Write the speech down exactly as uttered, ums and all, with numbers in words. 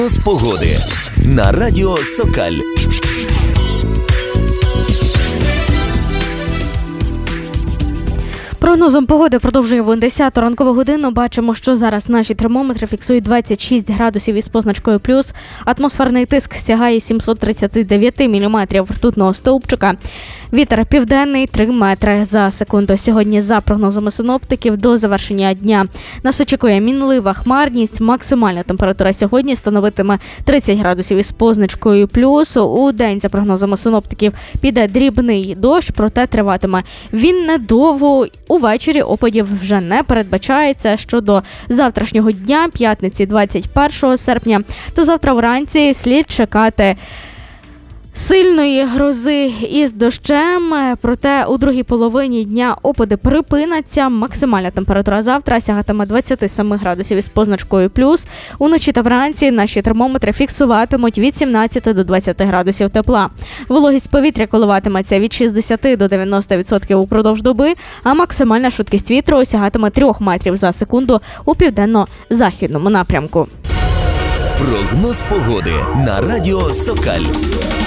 З погоди на радіо Сокаль. Прогнозом погоди продовжує десяту ранкову годину. Бачимо, що зараз наші термометри фіксують двадцять шість градусів із позначкою плюс. Атмосферний тиск сягає сімсот тридцять дев'ять міліметрів ртутного стовпчика. Вітер південний три метри за секунду. Сьогодні, за прогнозами синоптиків, до завершення дня нас очікує мінлива хмарність. Максимальна температура сьогодні становитиме тридцять градусів із позначкою плюс. У день, за прогнозами синоптиків, піде дрібний дощ, проте триватиме він недовго. Увечері опадів вже не передбачається. Щодо завтрашнього дня, п'ятниці двадцять першого серпня, то завтра вранці слід чекати сильної грози із дощем, проте у другій половині дня опади припиняться. Максимальна температура завтра сягатиме двадцять сім градусів із позначкою плюс. Уночі та вранці наші термометри фіксуватимуть від сімнадцяти до двадцяти градусів тепла. Вологість повітря коливатиметься від шістдесят до дев'яноста відсотків упродовж доби, а максимальна швидкість вітру осягатиме три метрів за секунду у південно-західному напрямку. Прогноз погоди на радіо Сокаль.